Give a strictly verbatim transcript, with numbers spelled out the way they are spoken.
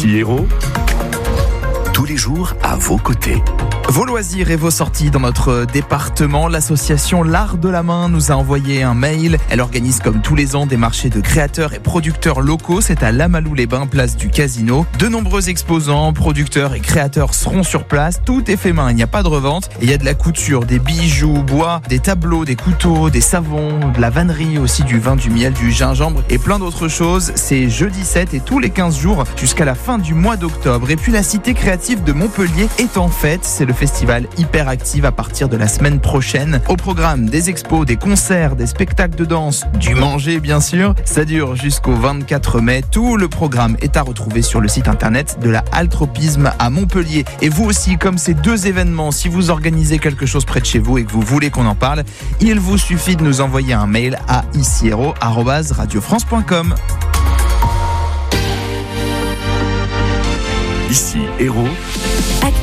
Ici Héros, tous les jours à vos côtés. Vos loisirs et vos sorties dans notre département, l'association L'Art de la Main nous a envoyé un mail. Elle organise comme tous les ans des marchés de créateurs et producteurs locaux. C'est à Lamalou-les-Bains, place du Casino. De nombreux exposants, producteurs et créateurs seront sur place. Tout est fait main, il n'y a pas de revente. Et il y a de la couture, des bijoux, bois, des tableaux, des couteaux, des savons, de la vannerie, aussi du vin, du miel, du gingembre et plein d'autres choses. C'est jeudi sept et tous les quinze jours jusqu'à la fin du mois d'octobre. Et puis la cité créative de Montpellier est en fête. C'est le festival Hyperactive à partir de la semaine prochaine. Au programme, des expos, des concerts, des spectacles de danse, du manger bien sûr. Ça dure jusqu'au vingt-quatre mai. Tout le programme est à retrouver sur le site internet de la Altropisme à Montpellier. Et vous aussi, comme ces deux événements, si vous organisez quelque chose près de chez vous et que vous voulez qu'on en parle, il vous suffit de nous envoyer un mail à iciero arobase radiofrance point com. Ici Héros.